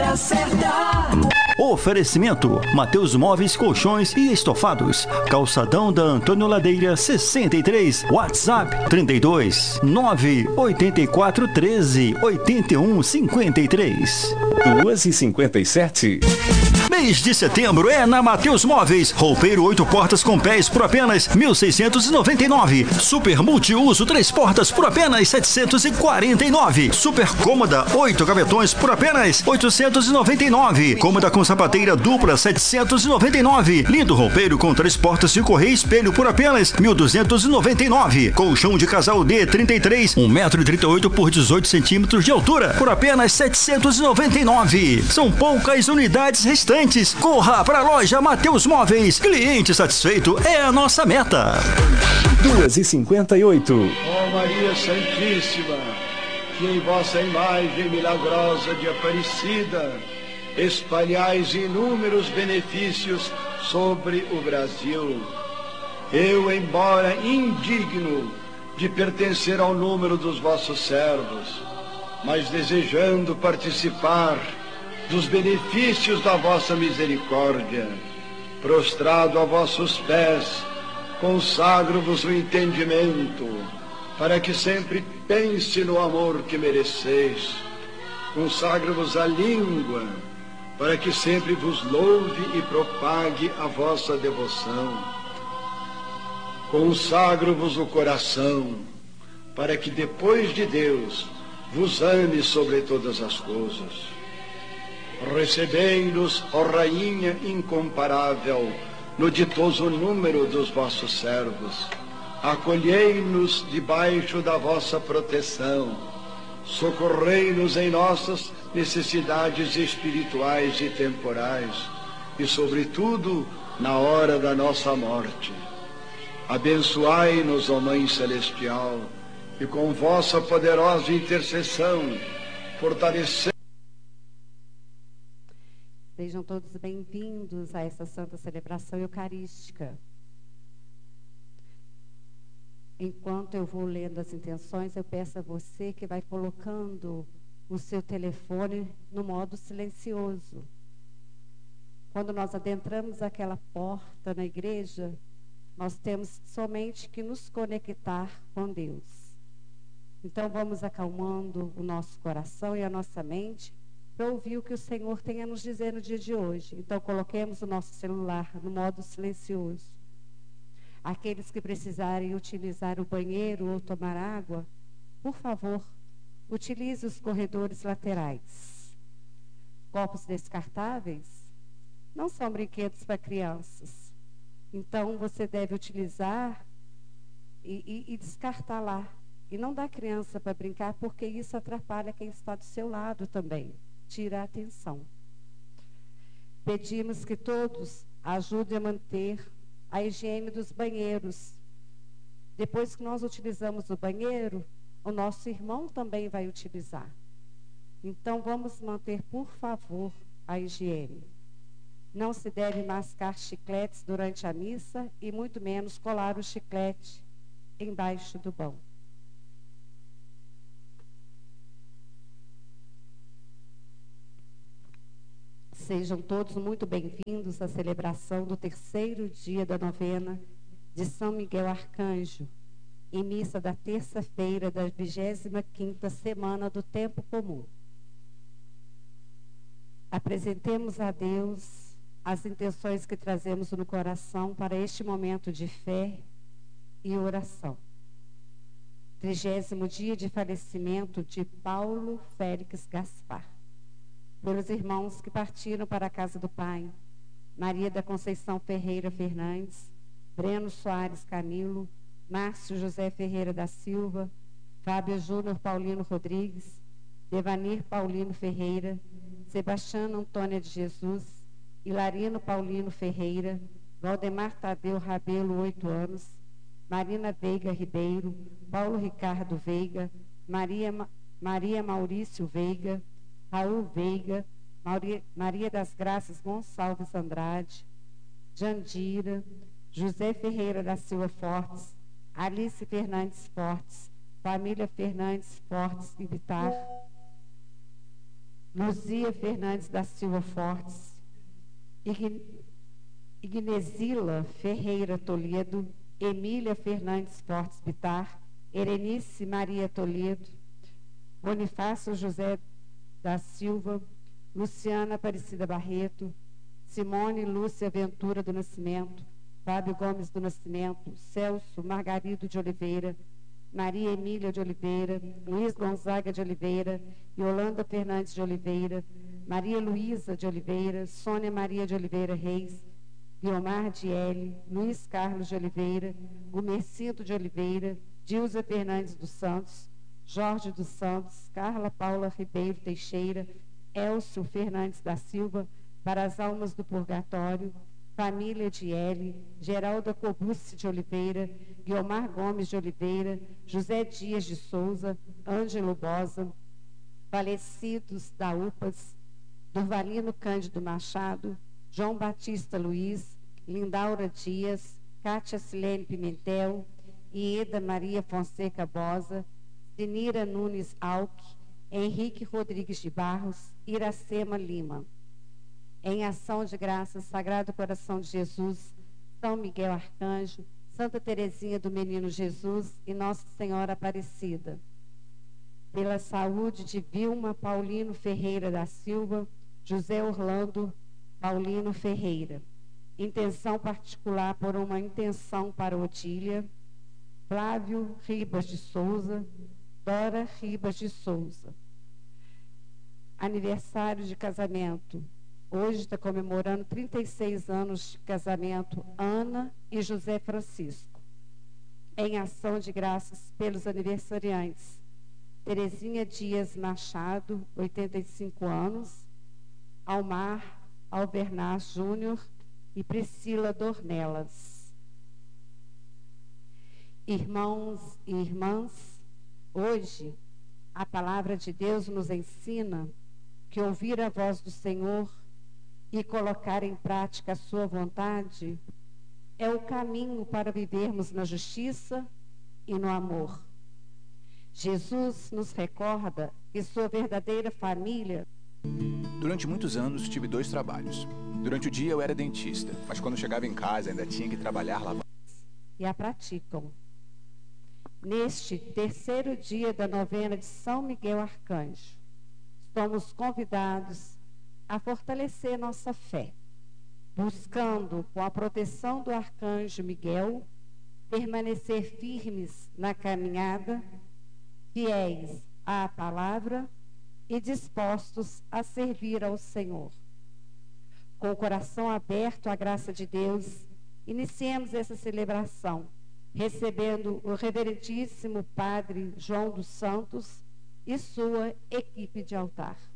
hora certa. Oferecimento: Mateus Móveis, Colchões e Estofados. Calçadão da Antônio Ladeira 63. WhatsApp 32 984 13 81 53. 2h57. Mês de setembro é na Mateus Móveis. Roupeiro 8 portas com pés por apenas 1.699. Super multiuso 3 portas por apenas 749. Super cômoda 8 gavetões por apenas 899. Cômoda com sapateira dupla 799. Lindo roupeiro com 3 portas de correia e espelho por apenas 1.299. Colchão de casal D 33, 1,38 m por 18 centímetros de altura por apenas 799. São poucas unidades restantes. Corra para a loja Mateus Móveis. Cliente satisfeito é a nossa meta. 2h58. Ó Maria Santíssima, que em vossa imagem milagrosa de Aparecida espalhais inúmeros benefícios sobre o Brasil. Eu, embora indigno de pertencer ao número dos vossos servos, mas desejando participar dos benefícios da vossa misericórdia, prostrado a vossos pés, consagro-vos o entendimento, para que sempre pense no amor que mereceis. Consagro-vos a língua, para que sempre vos louve e propague a vossa devoção. Consagro-vos o coração, para que depois de Deus vos ame sobre todas as coisas. Recebei-nos, ó Rainha incomparável, no ditoso número dos vossos servos. Acolhei-nos debaixo da vossa proteção. Socorrei-nos em nossas necessidades espirituais e temporais, e sobretudo na hora da nossa morte. Abençoai-nos, ó Mãe Celestial, e com vossa poderosa intercessão fortalecei. Sejam todos bem-vindos a essa santa celebração eucarística. Enquanto eu vou lendo as intenções, eu peço a você que vai colocando o seu telefone no modo silencioso. Quando nós adentramos aquela porta na igreja, nós temos somente que nos conectar com Deus. Então vamos acalmando o nosso coração e a nossa mente para ouvir o que o Senhor tem a nos dizer no dia de hoje. Então coloquemos o nosso celular no modo silencioso. Aqueles que precisarem utilizar o banheiro ou tomar água, por favor, utilize os corredores laterais. Copos descartáveis não são brinquedos para crianças. Então você deve utilizar e descartar lá. E não dar criança para brincar, porque isso atrapalha quem está do seu lado também. Tira a atenção. Pedimos que todos ajudem a manter a higiene dos banheiros. Depois que nós utilizamos o banheiro, o nosso irmão também vai utilizar. Então vamos manter, por favor, a higiene. Não se deve mascar chicletes durante a missa e muito menos colar o chiclete embaixo do banco. Sejam todos muito bem-vindos à celebração do terceiro dia da novena de São Miguel Arcanjo, em missa da terça-feira da 25ª semana do Tempo Comum. Apresentemos a Deus as intenções que trazemos no coração para este momento de fé e oração. 30º dia de falecimento de Paulo Félix Gaspar. Pelos irmãos que partiram para a casa do Pai, Maria da Conceição Ferreira Fernandes, Breno Soares Camilo, Márcio José Ferreira da Silva, Fábio Júnior Paulino Rodrigues, Devanir Paulino Ferreira, Sebastiano Antônia de Jesus, Hilarino Paulino Ferreira, Valdemar Tadeu Rabelo, 8 anos, Marina Veiga Ribeiro, Paulo Ricardo Veiga, Maria Maurício Veiga, Raul Veiga, Maria das Graças Gonçalves Andrade, Jandira, José Ferreira da Silva Fortes, Alice Fernandes Fortes, família Fernandes Fortes e Vitar, Luzia Fernandes da Silva Fortes, Ignesila Ferreira Toledo, Emília Fernandes Fortes Bitar, Erenice Maria Toledo, Bonifácio José da Silva, Luciana Aparecida Barreto, Simone Lúcia Ventura do Nascimento, Fábio Gomes do Nascimento, Celso Margarido de Oliveira, Maria Emília de Oliveira, Luiz Gonzaga de Oliveira, Yolanda Fernandes de Oliveira, Maria Luísa de Oliveira, Sônia Maria de Oliveira Reis, Guiomar Diele, Luiz Carlos de Oliveira, Gumercindo de Oliveira, Dilza Fernandes dos Santos, Jorge dos Santos, Carla Paula Ribeiro Teixeira, Elcio Fernandes da Silva, para as almas do purgatório, família de L, Geralda Cobucci de Oliveira, Guiomar Gomes de Oliveira, José Dias de Souza, Ângelo Bosa, falecidos da UPAS, Durvalino Cândido Machado, João Batista Luiz, Lindaura Dias, Cátia Silene Pimentel, Ieda Maria Fonseca Bosa, Sinira Nunes Alck, Henrique Rodrigues de Barros, Iracema Lima. Em ação de graças, Sagrado Coração de Jesus, São Miguel Arcanjo, Santa Teresinha do Menino Jesus e Nossa Senhora Aparecida. Pela saúde de Vilma Paulino Ferreira da Silva, José Orlando Paulino Ferreira. Intenção particular por uma intenção para Odília, Flávio Ribas de Souza, Dora Ribas de Souza. Aniversário de casamento. Hoje está comemorando 36 anos de casamento Ana e José Francisco. Em ação de graças pelos aniversariantes. Terezinha Dias Machado, 85 anos. Almar Albernaz Júnior e Priscila Dornelas. Irmãos e irmãs, hoje a palavra de Deus nos ensina que ouvir a voz do Senhor e colocar em prática a sua vontade é o caminho para vivermos na justiça e no amor. Jesus nos recorda que sua verdadeira família. Durante muitos anos tive 2 trabalhos. Durante o dia eu era dentista, mas quando chegava em casa ainda tinha que trabalhar lavando. E a praticam. Neste 3º dia da novena de São Miguel Arcanjo, somos convidados a fortalecer nossa fé, buscando, com a proteção do Arcanjo Miguel, permanecer firmes na caminhada, fiéis à palavra e dispostos a servir ao Senhor. Com o coração aberto à graça de Deus, iniciemos essa celebração, recebendo o reverendíssimo Padre João dos Santos e sua equipe de altar.